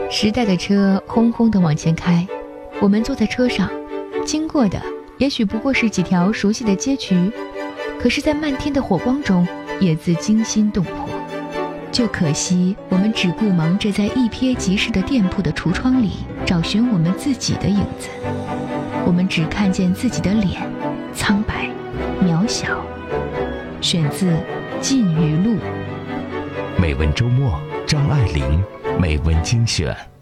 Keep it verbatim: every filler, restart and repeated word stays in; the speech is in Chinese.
时代的车轰轰地往前开，我们坐在车上，经过的也许不过是几条熟悉的街渠，可是在漫天的火光中也自惊心动魄。就可惜我们只顾忙着在一瞥即逝的店铺的橱窗里找寻我们自己的影子，我们只看见自己的脸，苍白渺小。选自《禁语录》。 美文周末，张爱玲美文精选。